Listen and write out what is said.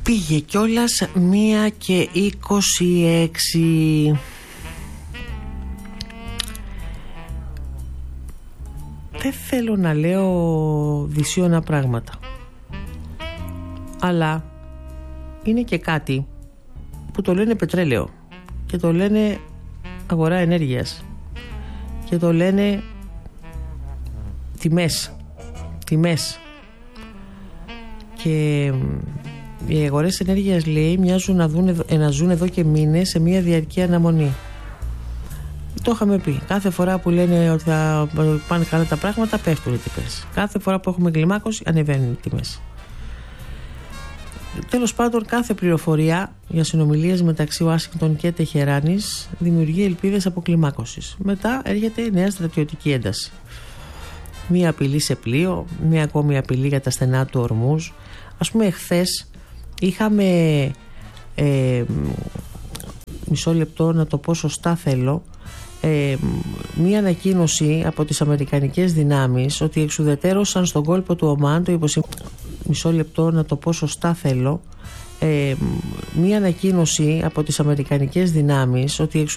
Πήγε κιόλας 1:26. Δεν θέλω να λέω δυσίωνα πράγματα, αλλά είναι και κάτι που το λένε πετρέλαιο και το λένε αγορά ενέργειας και το λένε τιμές και οι αγορές ενέργειας, λέει, μοιάζουν να ζουν εδώ και μήνες σε μια διαρκή αναμονή. Το είχαμε πει. Κάθε φορά που λένε ότι θα πάνε καλά τα πράγματα, πέφτουν οι τιμές. Κάθε φορά που έχουμε κλιμάκωση, ανεβαίνουν οι τιμές. Τέλος πάντων, κάθε πληροφορία για συνομιλίες μεταξύ Ουάσιγκτον και Τεχεράνης δημιουργεί ελπίδες αποκλιμάκωσης. Μετά έρχεται η νέα στρατιωτική ένταση. Μία απειλή σε πλοίο, μία ακόμη απειλή για τα στενά του Ορμούζ. Ας πούμε, εχθές είχαμε μισό λεπτό να το πω σωστά θέλω, μία ανακοίνωση από τις αμερικανικές δυνάμεις ότι εξουδετερώσαν στον κόλπο του Ομάν το μισό λεπτό να το πω σωστά θέλω, μία ανακοίνωση από τις αμερικανικές δυνάμεις ότι